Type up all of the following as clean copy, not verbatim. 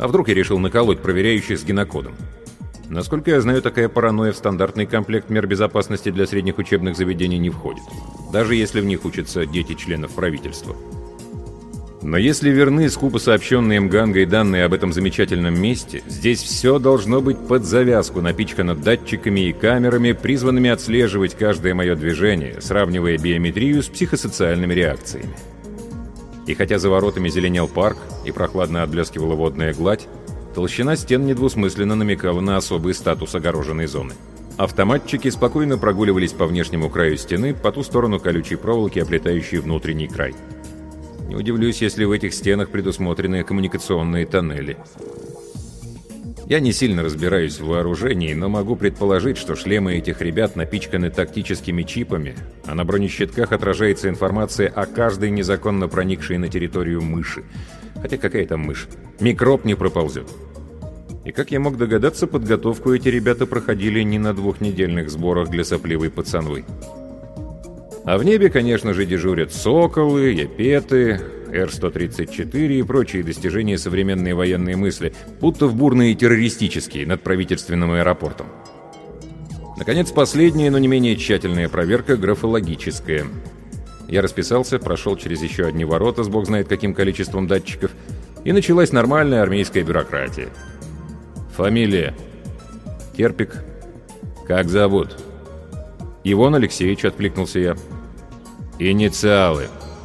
А вдруг я решил наколоть проверяющих с генокодом? Насколько я знаю, такая паранойя в стандартный комплект мер безопасности для средних учебных заведений не входит, даже если в них учатся дети членов правительства. Но если верны скупо сообщенные Мгангой данные об этом замечательном месте, здесь все должно быть под завязку напичкано датчиками и камерами, призванными отслеживать каждое мое движение, сравнивая биометрию с психосоциальными реакциями. И хотя за воротами зеленел парк и прохладно отблескивала водная гладь, толщина стен недвусмысленно намекала на особый статус огороженной зоны. Автоматчики спокойно прогуливались по внешнему краю стены, по ту сторону колючей проволоки, оплетающей внутренний край. Не удивлюсь, если в этих стенах предусмотрены коммуникационные тоннели. Я не сильно разбираюсь в вооружении, но могу предположить, что шлемы этих ребят напичканы тактическими чипами, а на бронещитках отражается информация о каждой незаконно проникшей на территорию мыши. Хотя какая там мышь? Микроб не проползет. И как я мог догадаться, подготовку эти ребята проходили не на двухнедельных сборах для сопливой пацанвы. А в небе, конечно же, дежурят «Соколы», «Япеты», Р-134 и прочие достижения современной военной мысли, будто в бурные террористические над правительственным аэропортом. Наконец, последняя, но не менее тщательная проверка — графологическая. Я расписался, прошел через еще одни ворота с бог знает каким количеством датчиков, и началась нормальная армейская бюрократия. Фамилия? Керпик. Как зовут? Иван Алексеевич, откликнулся я. Инициалы.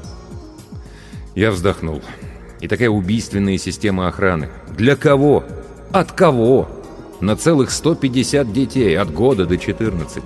Я вздохнул. И такая убийственная система охраны. Для кого? От кого? На целых 150 детей, от года до 14.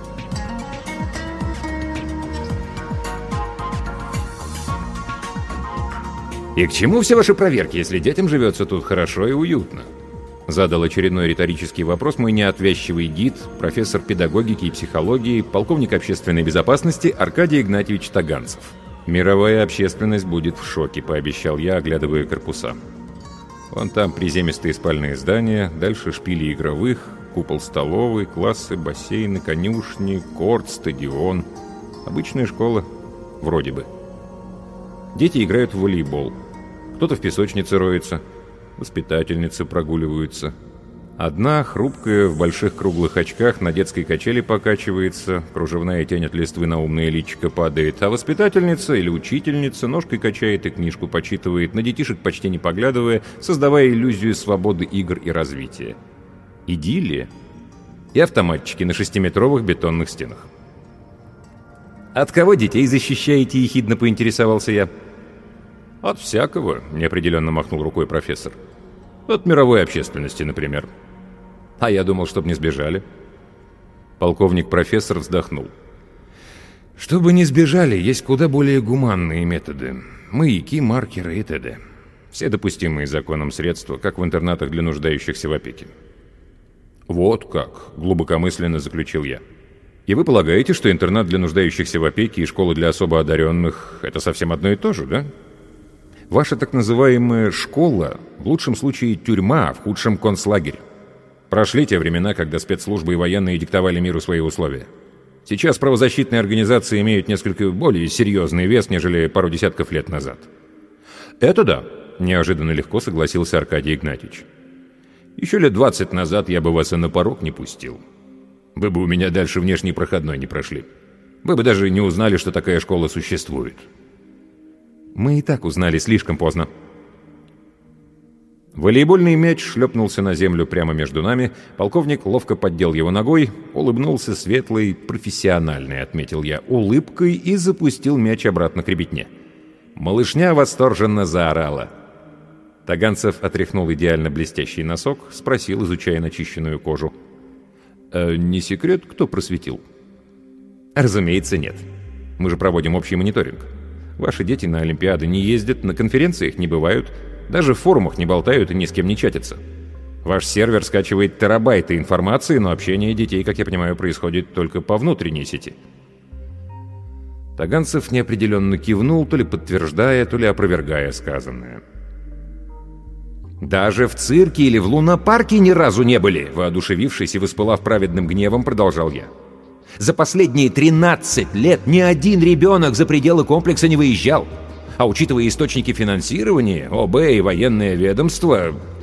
«И к чему все ваши проверки, если детям живется тут хорошо и уютно?» Задал очередной риторический вопрос мой неотвязчивый гид, профессор педагогики и психологии, полковник общественной безопасности Аркадий Игнатьевич Таганцев. «Мировая общественность будет в шоке», — пообещал я, оглядывая корпуса. Вон там приземистые спальные здания, дальше шпили игровых, купол столовой, классы, бассейны, конюшни, корт, стадион. Обычная школа. Вроде бы. Дети играют в волейбол. Кто-то в песочнице роется. Воспитательницы прогуливаются. Одна, хрупкая, в больших круглых очках, на детской качели покачивается, кружевная тень от листвы на умное личико падает, а воспитательница или учительница ножкой качает и книжку почитывает, на детишек почти не поглядывая, создавая иллюзию свободы игр и развития. Идиллия. И автоматчики на 6-метровых бетонных стенах. «От кого детей защищаете?» — ехидно поинтересовался я. «От всякого», — неопределенно махнул рукой профессор. «От мировой общественности, например». «А я думал, чтоб не сбежали». Полковник-профессор вздохнул. «Чтобы не сбежали, есть куда более гуманные методы. Маяки, маркеры и т.д. Все допустимые законом средства, как в интернатах для нуждающихся в опеке». «Вот как», — глубокомысленно заключил я. «И вы полагаете, что интернат для нуждающихся в опеке и школа для особо одаренных — это совсем одно и то же, да? Ваша так называемая «школа» в лучшем случае тюрьма, а в худшем концлагерь. Прошли те времена, когда спецслужбы и военные диктовали миру свои условия. Сейчас правозащитные организации имеют несколько более серьезный вес, нежели пару десятков лет назад». «Это да», — неожиданно легко согласился Аркадий Игнатьевич. «Еще лет 20 назад я бы вас и на порог не пустил. Вы бы у меня дальше внешней проходной не прошли. Вы бы даже не узнали, что такая школа существует». «Мы и так узнали слишком поздно». Волейбольный мяч шлепнулся на землю прямо между нами. Полковник ловко поддел его ногой, улыбнулся светлой, профессиональной, отметил я, улыбкой и запустил мяч обратно к ребятне. Малышня восторженно заорала. Таганцев отряхнул идеально блестящий носок, спросил, изучая начищенную кожу. «Не секрет, кто просветил?» «Разумеется, нет. Мы же проводим общий мониторинг. Ваши дети на Олимпиады не ездят, на конференциях не бывают, даже в форумах не болтают и ни с кем не чатятся. Ваш сервер скачивает терабайты информации, но общение детей, как я понимаю, происходит только по внутренней сети». Таганцев неопределенно кивнул, то ли подтверждая, то ли опровергая сказанное. «Даже в цирке или в лунопарке ни разу не были!» Воодушевившись и воспылав праведным гневом, продолжал я. «За последние 13 лет ни один ребенок за пределы комплекса не выезжал. А учитывая источники финансирования, ОБ и военное ведомство,